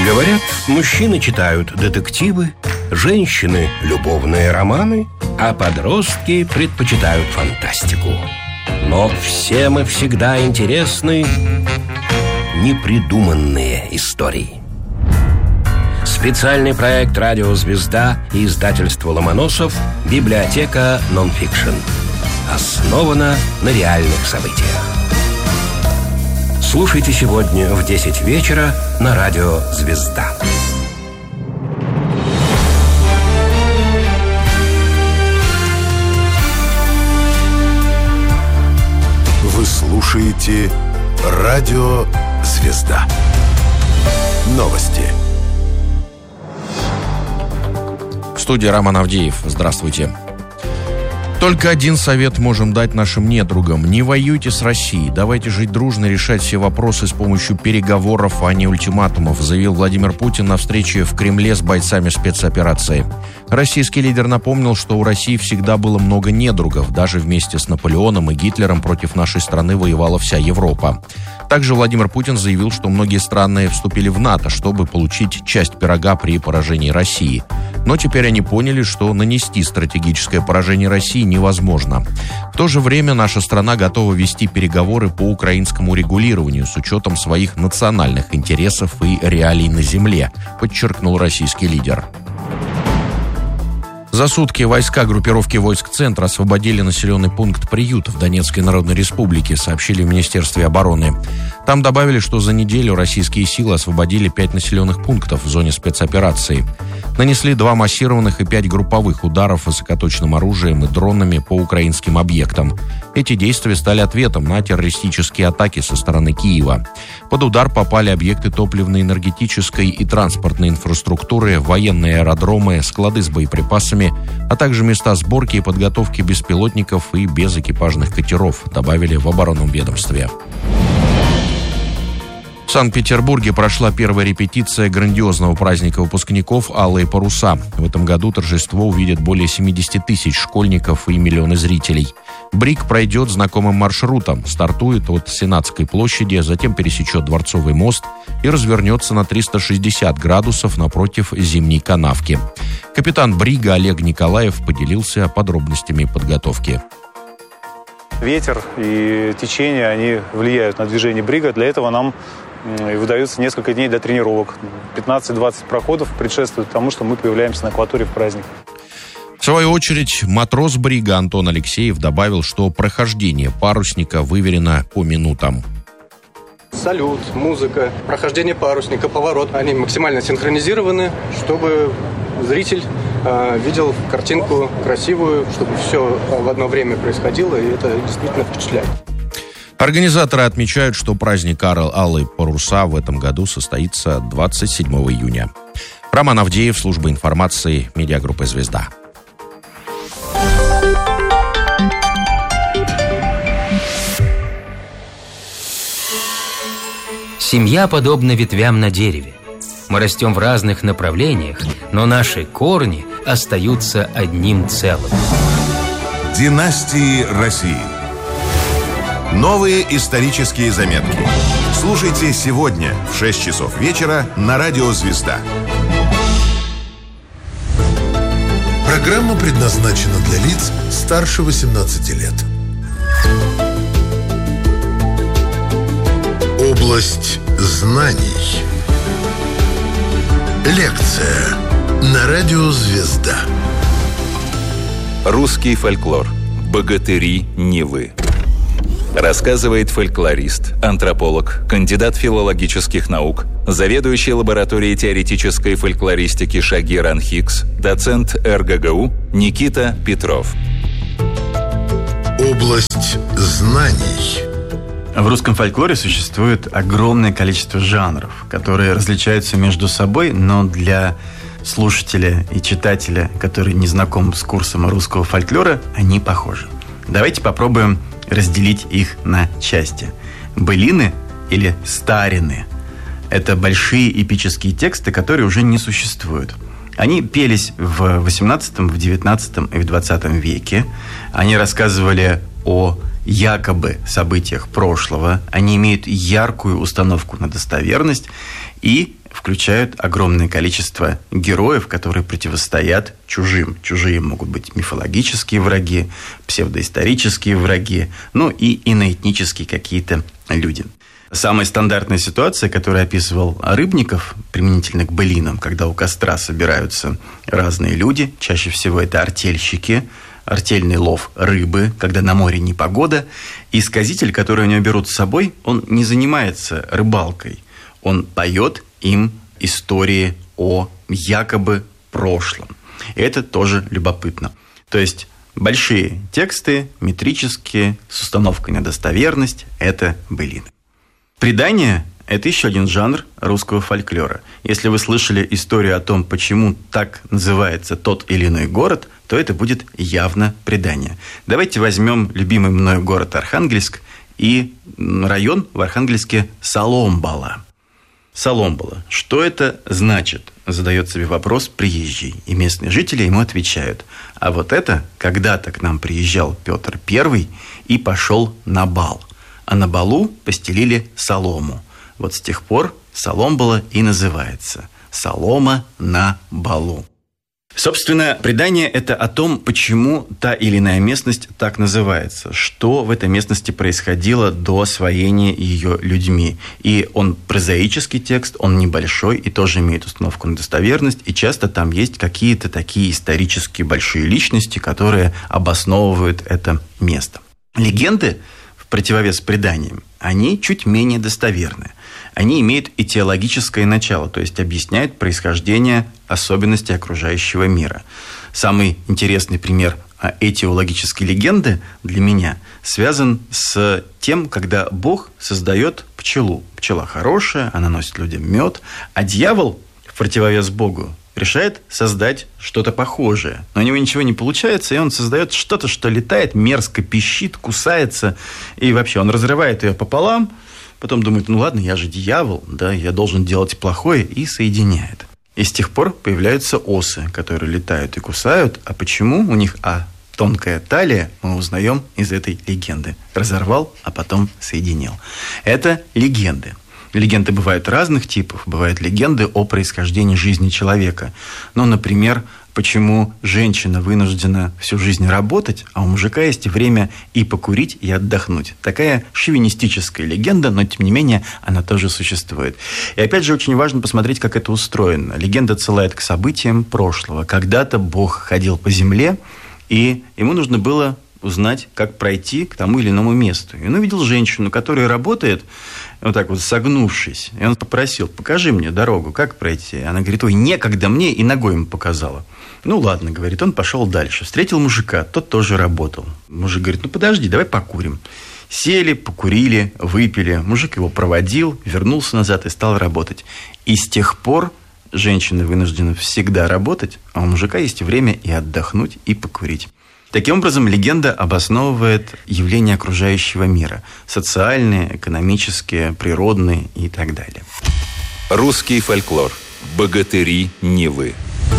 Говорят, мужчины читают детективы, женщины – любовные романы, а подростки предпочитают фантастику. Но всем и всегда интересны непридуманные истории. Специальный проект «Радио Звезда» и издательство «Ломоносов» «Библиотека нонфикшн». Основана на реальных событиях. Слушайте сегодня в 10 вечера на радио «Звезда». Вы слушаете радио «Звезда». Новости. В студии Роман Авдеев. Здравствуйте. Только один совет можем дать нашим недругам. Не воюйте с Россией. Давайте жить дружно и решать все вопросы с помощью переговоров, а не ультиматумов, заявил Владимир Путин на встрече в Кремле с бойцами спецоперации. Российский лидер напомнил, что у России всегда было много недругов. Даже вместе с Наполеоном и Гитлером против нашей страны воевала вся Европа. Также Владимир Путин заявил, что многие страны вступили в НАТО, чтобы получить часть пирога при поражении России. Но теперь они поняли, что нанести стратегическое поражение России невозможно. В то же время наша страна готова вести переговоры по украинскому регулированию с учетом своих национальных интересов и реалий на земле, подчеркнул российский лидер. За сутки войска группировки войск «Центр» освободили населенный пункт «Приют» в Донецкой Народной Республике, сообщили в Министерстве обороны. Там добавили, что за неделю российские силы освободили 5 населенных пунктов в зоне спецоперации. Нанесли 2 массированных и 5 групповых ударов высокоточным оружием и дронами по украинским объектам. Эти действия стали ответом на террористические атаки со стороны Киева. Под удар попали объекты топливно-энергетической и транспортной инфраструктуры, военные аэродромы, склады с боеприпасами, а также места сборки и подготовки беспилотников и безэкипажных катеров, добавили в оборонном ведомстве. В Санкт-Петербурге прошла первая репетиция грандиозного праздника выпускников «Алые паруса». В этом году торжество увидят более 70 тысяч школьников и миллионы зрителей. БРИК пройдет знакомым маршрутом, стартует от Сенатской площади, затем пересечет Дворцовый мост и развернется на 360 градусов напротив Зимней канавки. Капитан БРИГа Олег Николаев поделился подробностями подготовки. Ветер и течение, они влияют на движение брига. Для этого нам выдается несколько дней для тренировок. 15-20 проходов предшествует тому, что мы появляемся на акватории в праздник. В свою очередь, матрос брига Антон Алексеев добавил, что прохождение парусника выверено по минутам. Салют, музыка, прохождение парусника, поворот. Они максимально синхронизированы, чтобы зритель видел картинку красивую, чтобы все в одно время происходило, и это действительно впечатляет. Организаторы отмечают, что праздник «Алые паруса» в этом году состоится 27 июня. Роман Авдеев, служба информации, медиагруппа «Звезда». Семья подобна ветвям на дереве. Мы растем в разных направлениях, но наши корни остаются одним целым. Династии России. Новые исторические заметки. Слушайте сегодня в 6 часов вечера на радио «Звезда». Программа предназначена для лиц старше 18 лет. Область знаний. Лекция на радио «Звезда». Русский фольклор. Богатыри Невы. Рассказывает фольклорист, антрополог, кандидат филологических наук, заведующий лабораторией теоретической фольклористики Шагир Анхикс, доцент РГГУ Никита Петров. Область знаний. В русском фольклоре существует огромное количество жанров, которые различаются между собой, но для слушателя и читателя, который не знаком с курсом русского фольклора, они похожи. Давайте попробуем разделить их на части. Былины или старины – это большие эпические тексты, которые уже не существуют. Они пелись в XVIII, в XIX и в XX веке. Они рассказывали о якобы событиях прошлого, они имеют яркую установку на достоверность и включают огромное количество героев, которые противостоят чужим. Чужие могут быть мифологические враги, псевдоисторические враги, ну и иноэтнические какие-то люди. Самая стандартная ситуация, которую описывал Рыбников, применительно к былинам, когда у костра собираются разные люди, чаще всего это артельщики, артельный лов рыбы, когда на море непогода, и сказитель, который они берут с собой, он не занимается рыбалкой, он поет им истории о якобы прошлом. И это тоже любопытно. То есть большие тексты, метрические, с установкой на достоверность – это былины. Предание – это еще один жанр русского фольклора. Если вы слышали историю о том, почему так называется тот или иной город, то это будет явно предание. Давайте возьмем любимый мною город Архангельск и район в Архангельске Соломбала. Соломбала. Что это значит? Задает себе вопрос приезжий. И местные жители ему отвечают. А вот это когда-то к нам приезжал Петр I и пошел на бал. А на балу постелили солому. Вот с тех пор Соломбала и называется. Солома на балу. Собственно, предание – это о том, почему та или иная местность так называется, что в этой местности происходило до освоения ее людьми. И он прозаический текст, он небольшой и тоже имеет установку на достоверность, и часто там есть какие-то такие исторические большие личности, которые обосновывают это место. Легенды, в противовес преданиям, они чуть менее достоверны. Они имеют этиологическое начало, то есть объясняют происхождение особенностей окружающего мира. Самый интересный пример этиологической легенды для меня связан с тем, когда Бог создает пчелу. Пчела хорошая, она носит людям мед, а дьявол, в противовес Богу, решает создать что-то похожее. Но у него ничего не получается, и он создает что-то, что летает, мерзко пищит, кусается, и вообще он разрывает ее пополам. Потом думает, ну ладно, я же дьявол, да, я должен делать плохое, и соединяет. И с тех пор появляются осы, которые летают и кусают. А почему у них тонкая талия, мы узнаем из этой легенды. Разорвал, а потом соединил. Это легенды. Легенды бывают разных типов. Бывают легенды о происхождении жизни человека. Ну, например, почему женщина вынуждена всю жизнь работать, а у мужика есть время и покурить, и отдохнуть. Такая шовинистическая легенда, но, тем не менее, она тоже существует. И, опять же, очень важно посмотреть, как это устроено. Легенда отсылает к событиям прошлого. Когда-то Бог ходил по земле, и ему нужно было узнать, как пройти к тому или иному месту. И он увидел женщину, которая работает вот так вот согнувшись. И он попросил, покажи мне дорогу, как пройти. Она говорит, ой, некогда мне, и ногой ему показала. Ну, ладно, говорит, он пошел дальше. Встретил мужика, тот тоже работал. Мужик говорит, ну, подожди, давай покурим. Сели, покурили, выпили. Мужик его проводил, вернулся назад и стал работать. И с тех пор женщина вынуждена всегда работать, а у мужика есть время и отдохнуть, и покурить. Таким образом, легенда обосновывает явления окружающего мира. Социальные, экономические, природные и так далее. Русский фольклор. Богатыри Невы.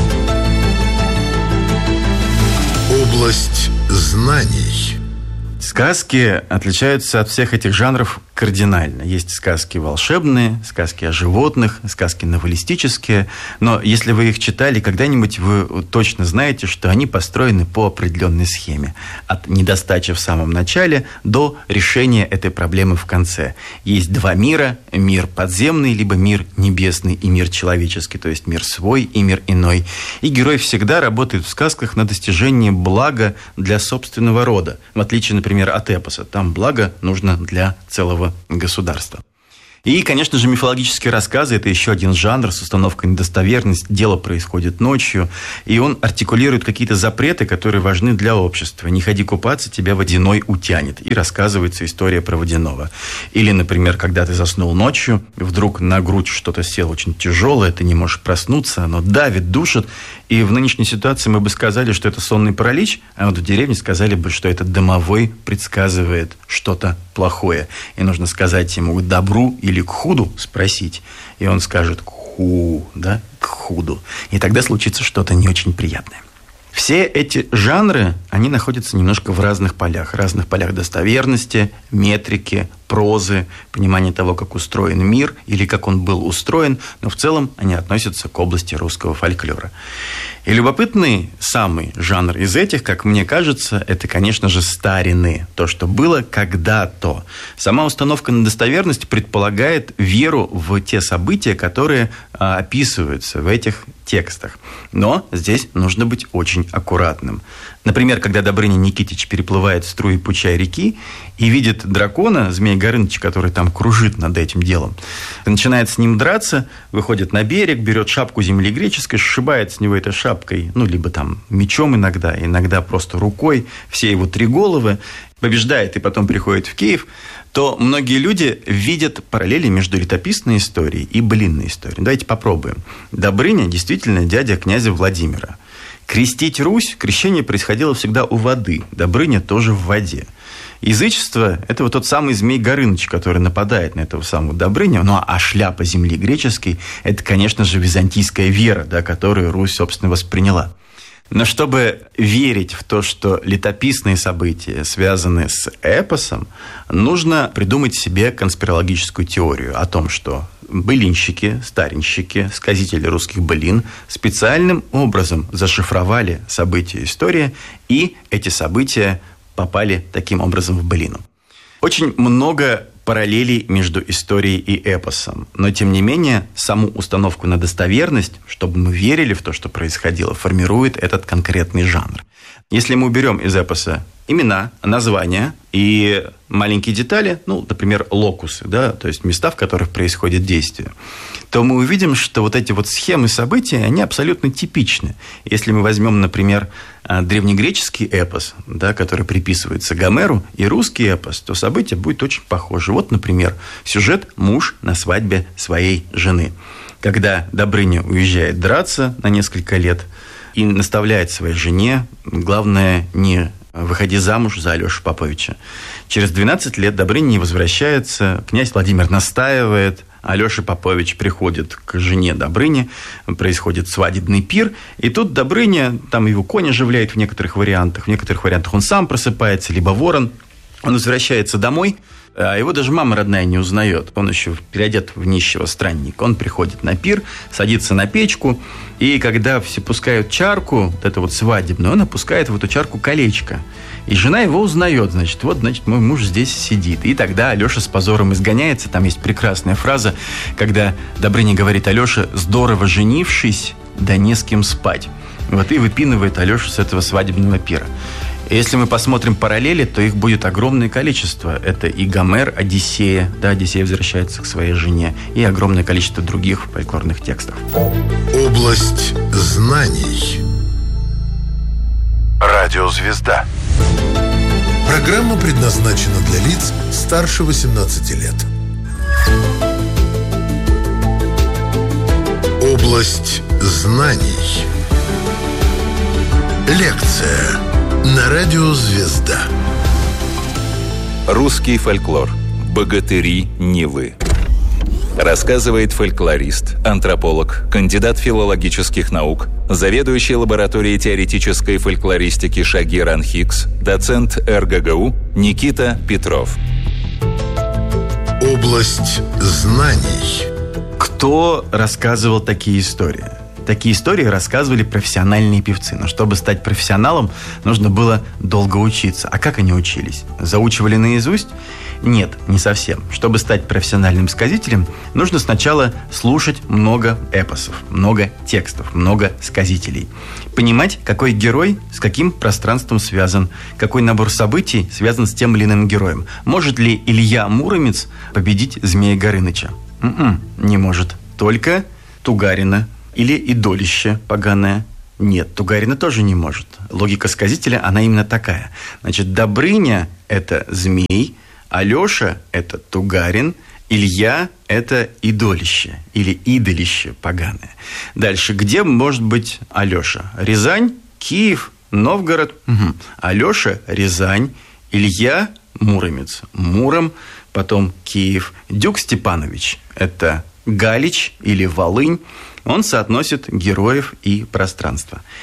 Область знаний. Сказки отличаются от всех этих жанров кардинально. Есть сказки волшебные, сказки о животных, сказки новеллистические. Но если вы их читали, когда-нибудь вы точно знаете, что они построены по определенной схеме. От недостачи в самом начале до решения этой проблемы в конце. Есть два мира. Мир подземный, либо мир небесный и мир человеческий. То есть мир свой и мир иной. И герой всегда работает в сказках на достижение блага для собственного рода. В отличие, например, от эпоса. Там благо нужно для целого государства. И, конечно же, мифологические рассказы – это еще один жанр с установкой на достоверность. Дело происходит ночью, и он артикулирует какие-то запреты, которые важны для общества. «Не ходи купаться, тебя водяной утянет». И рассказывается история про водяного. Или, например, когда ты заснул ночью, вдруг на грудь что-то село очень тяжелое, ты не можешь проснуться, оно давит, душит. И в нынешней ситуации мы бы сказали, что это сонный паралич, а вот в деревне сказали бы, что это домовой предсказывает что-то плохое. И нужно сказать ему к добру или к худу спросить. И он скажет к худу. И тогда случится что-то не очень приятное. Все эти жанры, они находятся немножко в разных полях достоверности, метрики, прозы, понимания того, как устроен мир или как он был устроен, но в целом они относятся к области русского фольклора. И любопытный самый жанр из этих, как мне кажется, это, конечно же, старины, то, что было когда-то. Сама установка на достоверность предполагает веру в те события, которые описываются в этих текстах. Но здесь нужно быть очень аккуратным. Например, когда Добрыня Никитич переплывает струи Пучай реки и видит дракона, Змея Горыныча, который там кружит над этим делом, начинает с ним драться, выходит на берег, берет шапку земли греческой, сшибает с него этой шапкой, либо там мечом иногда просто рукой, все его 3 головы, побеждает и потом приходит в Киев, то многие люди видят параллели между летописной историей и былинной историей. Давайте попробуем. Добрыня действительно дядя князя Владимира. Крестить Русь, крещение происходило всегда у воды, Добрыня тоже в воде. Язычество – это вот тот самый Змей Горыныч, который нападает на этого самого Добрыню. А шляпа земли греческой – это, конечно же, византийская вера, которую Русь, собственно, восприняла. Но чтобы верить в то, что летописные события связаны с эпосом, нужно придумать себе конспирологическую теорию о том, что былинщики, старинщики, сказители русских былин специальным образом зашифровали события истории, и эти события попали таким образом в былину. Очень много параллелей между историей и эпосом. Но, тем не менее, саму установку на достоверность, чтобы мы верили в то, что происходило, формирует этот конкретный жанр. Если мы уберем из эпоса имена, названия и маленькие детали, например, локусы, то есть места, в которых происходит действие, то мы увидим, что вот эти вот схемы событий, они абсолютно типичны. Если мы возьмем, например, древнегреческий эпос, который приписывается Гомеру, и русский эпос, то события будут очень похожи. Вот, например, сюжет «Муж на свадьбе своей жены». Когда Добрыня уезжает драться на несколько лет и наставляет своей жене, главное, не выходи замуж за Алешу Поповича. Через 12 лет Добрыня не возвращается, князь Владимир настаивает, Алеша Попович приходит к жене Добрыни, происходит свадебный пир, и тут Добрыня, там его конь оживляет в некоторых вариантах он сам просыпается, либо ворон, он возвращается домой, а его даже мама родная не узнает. Он еще переодет в нищего странника. Он приходит на пир, садится на печку, и когда все пускают чарку, это вот свадебную, он опускает в эту чарку колечко. И жена его узнает, значит, мой муж здесь сидит. И тогда Алеша с позором изгоняется. Там есть прекрасная фраза, когда Добрыня говорит Алёше: «Здорово женившись, да не с кем спать». И выпинывает Алешу с этого свадебного пира. Если мы посмотрим параллели, то их будет огромное количество. Это и Гомер, Одиссея, Одиссей возвращается к своей жене, и огромное количество других фольклорных текстов. Область знаний. Радиозвезда. Программа предназначена для лиц старше 18 лет. Область знаний. Лекция на радио «Звезда». Русский фольклор. Богатыри Невы. Рассказывает фольклорист, антрополог, кандидат филологических наук, заведующий лабораторией теоретической фольклористики Шагир Анхикс, доцент РГГУ Никита Петров. Область знаний. Кто рассказывал такие истории? Такие истории рассказывали профессиональные певцы. Но чтобы стать профессионалом, нужно было долго учиться. А как они учились? Заучивали наизусть? Нет, не совсем. Чтобы стать профессиональным сказителем, нужно сначала слушать много эпосов, много текстов, много сказителей. Понимать, какой герой с каким пространством связан, какой набор событий связан с тем или иным героем. Может ли Илья Муромец победить Змея Горыныча? Не может. Только Тугарина или Идолище поганое. Нет, Тугарина тоже не может. Логика сказителя, она именно такая. Значит, Добрыня – это змей, Алеша – это Тугарин, Илья – это Идолище или Идолище поганое. Дальше, где может быть Алеша? Рязань, Киев, Новгород. Алеша – Рязань, Илья – Муромец. Муром, потом Киев. Дюк Степанович – это Галич или Волынь. Он соотносит героев и пространство.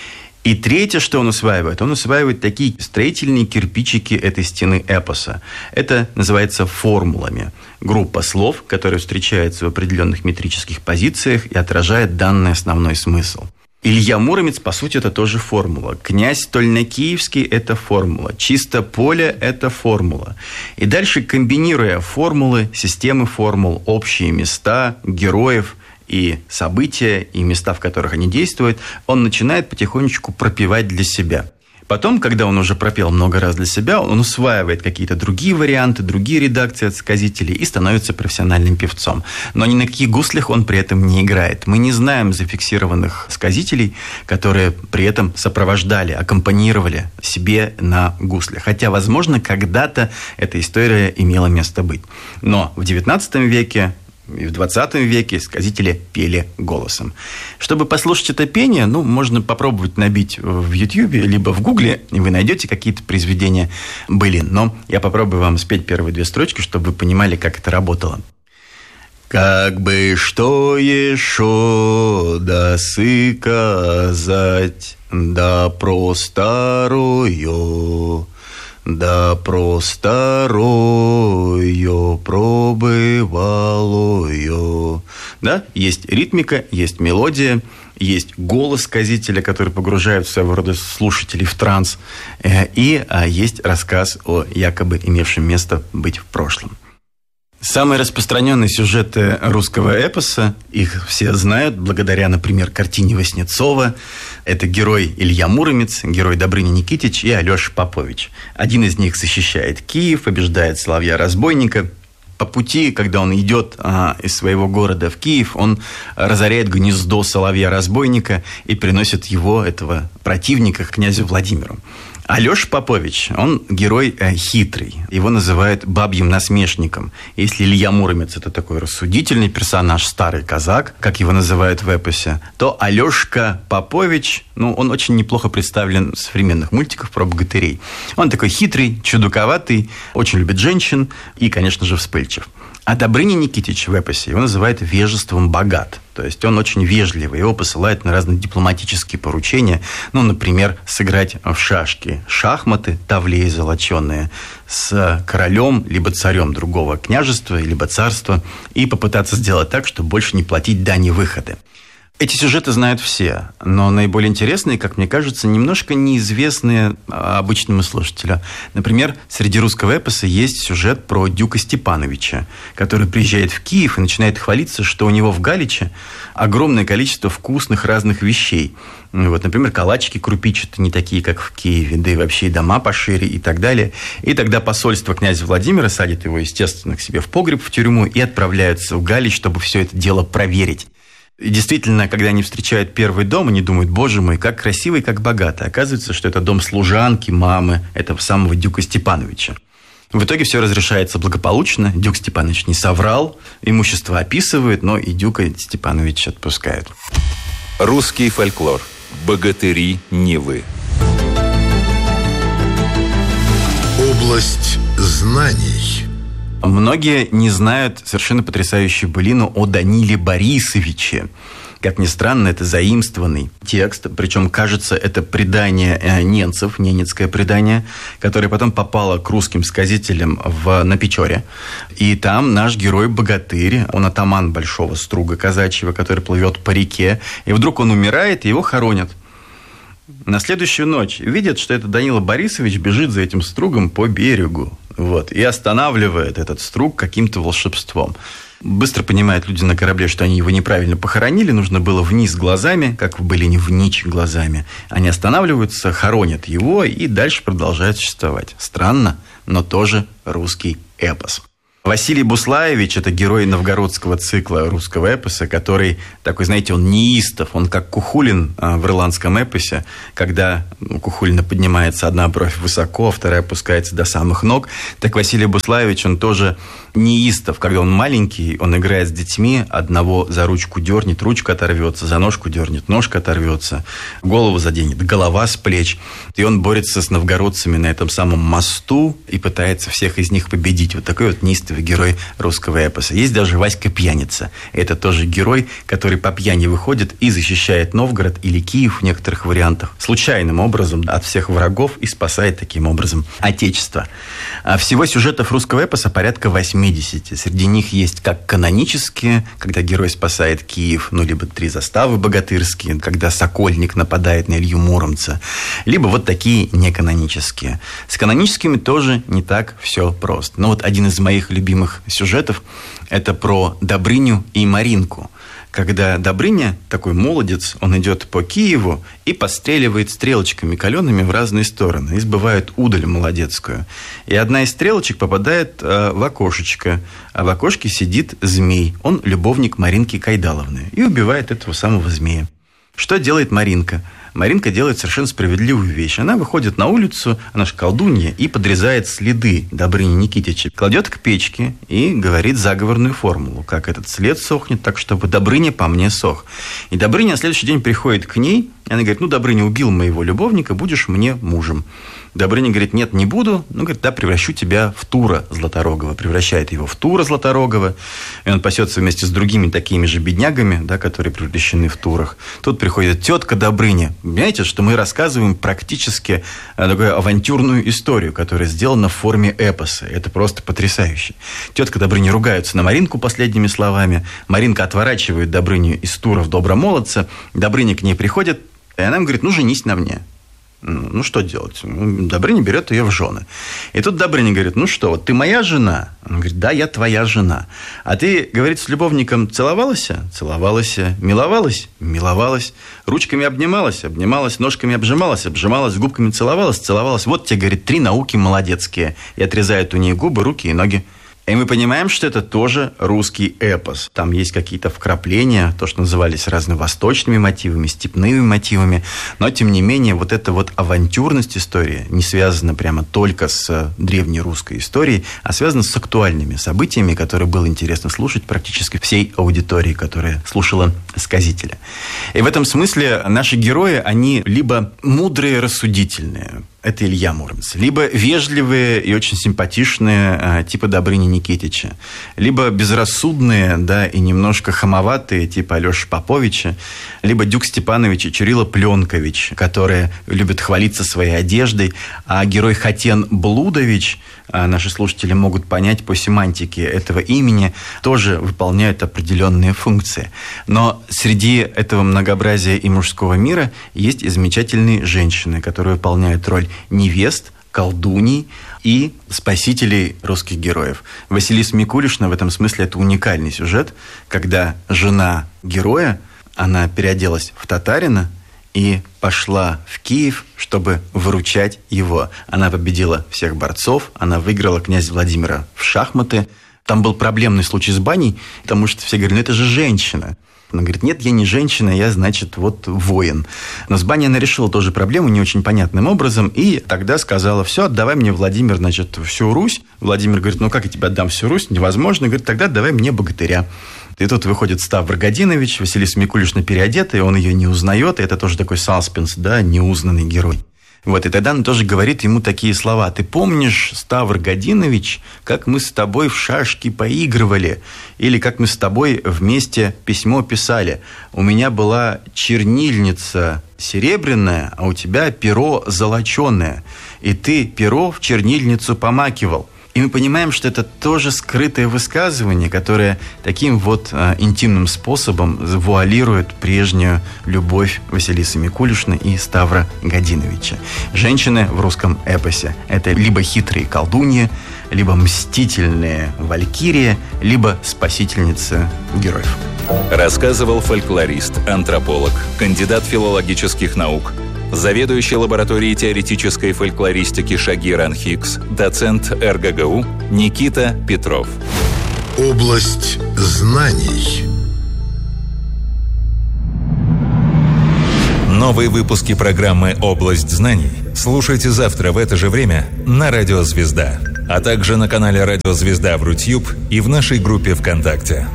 И третье, что он усваивает такие строительные кирпичики этой стены эпоса. Это называется формулами. Группа слов, которые встречаются в определенных метрических позициях и отражает данный основной смысл. Илья Муромец, по сути, это тоже формула. Князь Тольнокиевский – это формула. Чисто поле – это формула. И дальше, комбинируя формулы, системы формул, общие места, героев и события, и места, в которых они действуют, он начинает потихонечку пропевать для себя. Потом, когда он уже пропел много раз для себя, он усваивает какие-то другие варианты, другие редакции от сказителей и становится профессиональным певцом. Но ни на каких гуслях он при этом не играет. Мы не знаем зафиксированных сказителей, которые при этом сопровождали, аккомпанировали себе на гуслях. Хотя, возможно, когда-то эта история имела место быть. Но в XIX веке и в 20 веке сказители пели голосом. Чтобы послушать это пение, можно попробовать набить в Ютьюбе, либо в Гугле, и вы найдете какие-то произведения были. Но я попробую вам спеть первые 2 строчки, чтобы вы понимали, как это работало. «Как бы что еще да сказать, да просторою, да просторою пробывалою». Да? Есть ритмика, есть мелодия, есть голос сказителя, который погружает своего рода слушателей в транс, и есть рассказ о якобы имевшем место быть в прошлом. Самые распространенные сюжеты русского эпоса, их все знают благодаря, например, картине Васнецова. Это герой Илья Муромец, герой Добрыня Никитич и Алеша Попович. Один из них защищает Киев, побеждает Соловья-разбойника. По пути, когда он идет из своего города в Киев, он разоряет гнездо Соловья-разбойника и приносит его, этого противника, к князю Владимиру. Алеша Попович, он герой хитрый. Его называют бабьим насмешником. Если Илья Муромец – это такой рассудительный персонаж, старый казак, как его называют в эпосе, то Алешка Попович, он очень неплохо представлен в современных мультиках про богатырей. Он такой хитрый, чудаковатый, очень любит женщин и, конечно же, вспыльчив. А Добрыня Никитич в эпосе его называют вежеством богат. То есть он очень вежливый. Его посылают на разные дипломатические поручения. Например, сыграть в шашки. Шахматы, тавлеи золоченые, с королем, либо царем другого княжества, либо царства. И попытаться сделать так, чтобы больше не платить дани выходы. Эти сюжеты знают все, но наиболее интересные, как мне кажется, немножко неизвестные обычному слушателю. Например, среди русского эпоса есть сюжет про Дюка Степановича, который приезжает в Киев и начинает хвалиться, что у него в Галиче огромное количество вкусных разных вещей. Например, калачики крупичатые, не такие, как в Киеве, да и вообще и дома пошире и так далее. И тогда посольство князя Владимира садит его, естественно, к себе в погреб, в тюрьму и отправляются в Галич, чтобы все это дело проверить. И действительно, когда они встречают первый дом, они думают: боже мой, как красиво и как богато. Оказывается, что это дом служанки, мамы этого самого Дюка Степановича. В итоге все разрешается благополучно. Дюк Степанович не соврал, имущество описывает, но и Дюка Степановича отпускают. Русский фольклор. Богатыри Невы. Область знаний. Многие не знают совершенно потрясающую былину о Даниле Борисовиче. Как ни странно, это заимствованный текст, причем, кажется, это предание ненцев, ненецкое предание, которое потом попало к русским сказителям на Печоре. И там наш герой-богатырь, он атаман большого струга казачьего, который плывет по реке, и вдруг он умирает, и его хоронят. На следующую ночь видят, что это Данила Борисович бежит за этим стругом по берегу. И останавливает этот струг каким-то волшебством. Быстро понимают люди на корабле, что они его неправильно похоронили. Нужно было вниз глазами, как в былине «вничь глазами». Они останавливаются, хоронят его и дальше продолжают существовать. Странно, но тоже русский эпос. Василий Буслаевич – это герой новгородского цикла русского эпоса, который такой, знаете, он неистов, он как Кухулин в ирландском эпосе, когда у Кухулина поднимается одна бровь высоко, а вторая опускается до самых ног. Так Василий Буслаевич, он тоже неистов. Когда он маленький, он играет с детьми, одного за ручку дернет, ручка оторвется, за ножку дернет, ножка оторвется, голову заденет, голова с плеч. И он борется с новгородцами на этом самом мосту и пытается всех из них победить. Вот такой вот неистовый этого герой русского эпоса. Есть даже Васька Пьяница. Это тоже герой, который по пьяни выходит и защищает Новгород или Киев в некоторых вариантах случайным образом от всех врагов и спасает таким образом Отечество. А всего сюжетов русского эпоса порядка 80. Среди них есть как канонические, когда герой спасает Киев, либо 3 заставы богатырские, когда Сокольник нападает на Илью Муромца, либо вот такие неканонические. С каноническими тоже не так все просто. Но вот один из моих любимых сюжетов – это про Добрыню и Маринку. Когда Добрыня, такой молодец, он идет по Киеву и постреливает стрелочками калеными в разные стороны, и сбывает удаль молодецкую. И одна из стрелочек попадает в окошечко, а в окошке сидит змей. Он любовник Маринки Кайдаловны и убивает этого самого змея. Что делает Маринка? Маринка делает совершенно справедливую вещь. Она выходит на улицу, она же колдунья, и подрезает следы Добрыни Никитича. Кладет к печке и говорит заговорную формулу, как этот след сохнет, так чтобы Добрыня по мне сох. И Добрыня на следующий день приходит к ней, и она говорит: Добрыня убил моего любовника, будешь мне мужем. Добрыня говорит: нет, не буду. Говорит: да, превращу тебя в Тура Златорогого. Превращает его в Тура Златорогого. И он пасется вместе с другими такими же беднягами, да, которые превращены в Турах. Тут приходит тетка Добрыня. Понимаете, что мы рассказываем практически такую авантюрную историю, которая сделана в форме эпоса. Это просто потрясающе. Тетка Добрыня ругаются на Маринку последними словами. Маринка отворачивает Добрыню из Тура в Добромолодца. Добрыня к ней приходит, и она ему говорит: женись на мне. Что делать? Добрыня берет ее в жены. И тут Добрыня говорит: что, вот ты моя жена? Он говорит: да, я твоя жена. А ты, говорит, с любовником целовалась? Целовалась. Миловалась? Миловалась. Ручками обнималась? Обнималась. Ножками обжималась? Обжималась. Губками целовалась? Целовалась. Вот тебе, говорит, 3 науки молодецкие. И отрезает у нее губы, руки и ноги. И мы понимаем, что это тоже русский эпос. Там есть какие-то вкрапления, то, что назывались разновосточными мотивами, степными мотивами. Но, тем не менее, вот эта вот авантюрность истории не связана прямо только с древней русской историей, а связана с актуальными событиями, которые было интересно слушать практически всей аудитории, которая слушала сказителя. И в этом смысле наши герои, они либо мудрые, рассудительные, это Илья Муромец, либо вежливые и очень симпатичные, типа Добрыни Никитича, либо безрассудные, да, и немножко хамоватые, типа Алёши Поповича, либо Дюк Степанович и Чурила Пленкович, которые любят хвалиться своей одеждой, а герой Хатен Блудович, наши слушатели могут понять по семантике этого имени, тоже выполняют определенные функции. Но среди этого многообразия и мужского мира есть и замечательные женщины, которые выполняют роль невест, колдуний и спасителей русских героев. Василиса Микулишна в этом смысле это уникальный сюжет, когда жена героя, она переоделась в татарина и пошла в Киев, чтобы выручать его. Она победила всех борцов, она выиграла князя Владимира в шахматы. Там был проблемный случай с баней, потому что все говорили: это же женщина. Она говорит: нет, я не женщина, я, значит, вот воин. Но с баней она решила тоже проблему не очень понятным образом, и тогда сказала: все, отдавай мне, Владимир, значит, всю Русь. Владимир говорит: как я тебе отдам всю Русь? Невозможно. Говорит: тогда отдавай мне богатыря. И тут выходит Ставр Годинович, Василиса Микулишна переодета, и он ее не узнает, и это тоже такой саспенс, да, неузнанный герой. Вот, и тогда она тоже говорит ему такие слова: ты помнишь, Ставр Годинович, как мы с тобой в шашки поигрывали, или как мы с тобой вместе письмо писали? У меня была чернильница серебряная, а у тебя перо золоченое, и ты перо в чернильницу помакивал. И мы понимаем, что это тоже скрытое высказывание, которое таким вот интимным способом вуалирует прежнюю любовь Василисы Микулишны и Ставра Годиновича. Женщины в русском эпосе – это либо хитрые колдуньи, либо мстительные валькирии, либо спасительницы героев. Рассказывал фольклорист, антрополог, кандидат филологических наук, заведующий лабораторией теоретической фольклористики Шагир Анхикс, доцент РГГУ Никита Петров. Область знаний. Новые выпуски программы «Область знаний» слушайте завтра в это же время на Радио Звезда, а также на канале Радио Звезда в Рутьюб и в нашей группе ВКонтакте.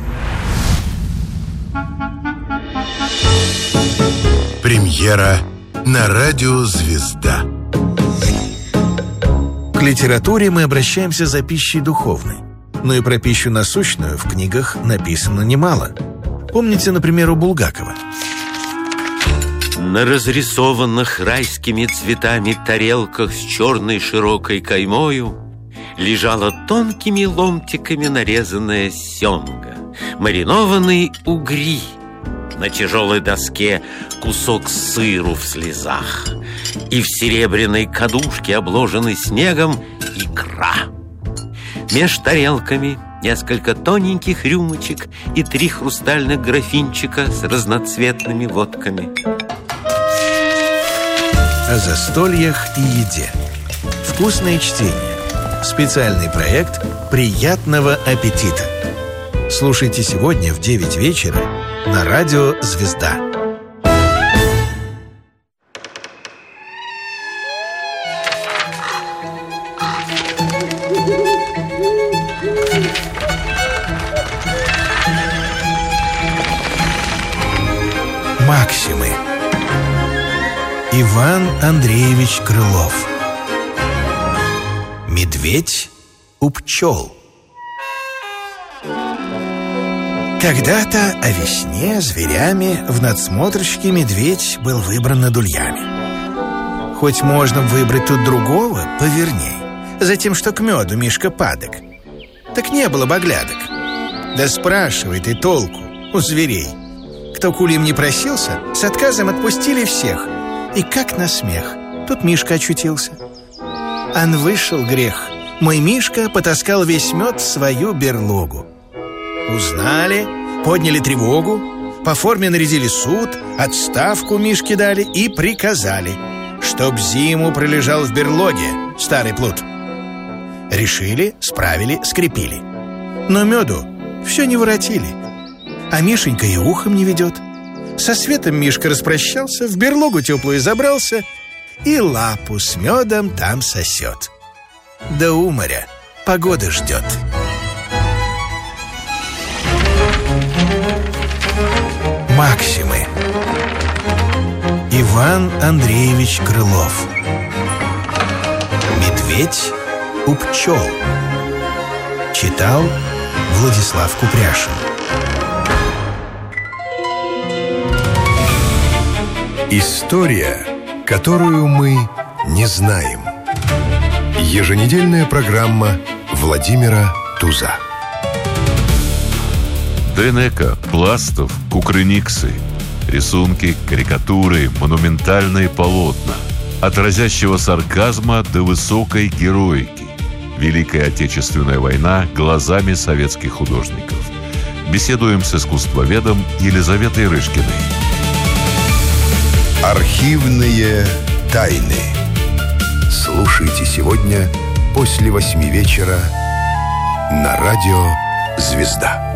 Премьера на Радио Звезда. К литературе мы обращаемся за пищей духовной. Но и про пищу насущную в книгах написано немало. Помните, например, у Булгакова? На разрисованных райскими цветами тарелках с черной широкой каймою лежала тонкими ломтиками нарезанная семга, маринованные угри, на тяжелой доске кусок сыру в слезах, и в серебряной кадушке, обложенной снегом, икра. Меж тарелками несколько тоненьких рюмочек и 3 хрустальных графинчика с разноцветными водками. О застольях и еде. Вкусное чтение. Специальный проект «Приятного аппетита». Слушайте сегодня в 9 вечера на радио «Звезда». Максимы. Иван Андреевич Крылов. Медведь у пчел. Когда-то о весне зверями в надсмотрщике медведь был выбран над ульями. Хоть можно выбрать тут другого, поверней, затем, что к меду Мишка падок. Так не было бы оглядок. Да спрашивай ты толку у зверей. Кто к ульям не просился, с отказом отпустили всех. И как на смех, тут Мишка очутился. Ан вышел грех. Мой Мишка потаскал весь мед в свою берлогу. Узнали, подняли тревогу, по форме нарядили суд, отставку Мишке дали и приказали, чтоб зиму пролежал в берлоге старый плут. Решили, справили, скрепили. Но меду все не воротили. А Мишенька и ухом не ведет. Со светом Мишка распрощался, в берлогу теплую забрался и лапу с медом там сосет. До уморя погода ждет. Максимы. Иван Андреевич Крылов. Медведь у пчел. Читал Владислав Купряшин. История, которую мы не знаем. Еженедельная программа Владимира Туза. Денека, Пластов, Кукрыниксы. Рисунки, карикатуры, монументальные полотна. От разящего сарказма до высокой героики. Великая Отечественная война глазами советских художников. Беседуем с искусствоведом Елизаветой Рышкиной. Архивные тайны. Слушайте сегодня после 8 вечера на радио «Звезда».